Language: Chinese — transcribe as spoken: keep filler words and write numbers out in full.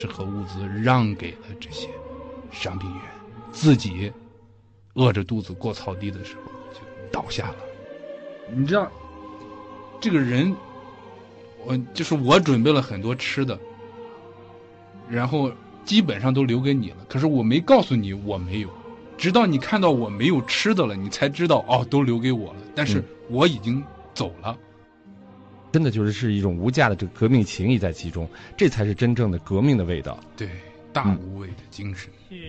和物资让给了这些伤病员，自己饿着肚子过草地的时候就倒下了。你知道，这个人，我就是我准备了很多吃的，然后基本上都留给你了，可是我没告诉你我没有，直到你看到我没有吃的了，你才知道哦，都留给我了，但是我已经走了。 真的就是是一种无价的这个革命情谊在其中，这才是真正的革命的味道。 对，大无畏的精神。 嗯